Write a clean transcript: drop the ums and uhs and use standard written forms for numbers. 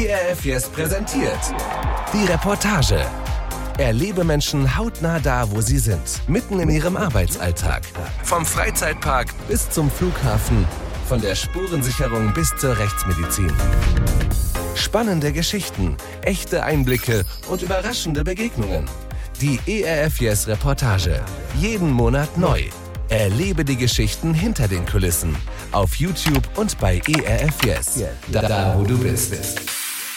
ERF Yes präsentiert die Reportage. Erlebe Menschen hautnah da, wo sie sind, mitten in ihrem Arbeitsalltag. Vom Freizeitpark bis zum Flughafen, von der Spurensicherung bis zur Rechtsmedizin. Spannende Geschichten, echte Einblicke und überraschende Begegnungen. Die ERF Yes Reportage. Jeden Monat neu. Erlebe die Geschichten hinter den Kulissen. Auf YouTube und bei ERF Yes. Da wo du bist.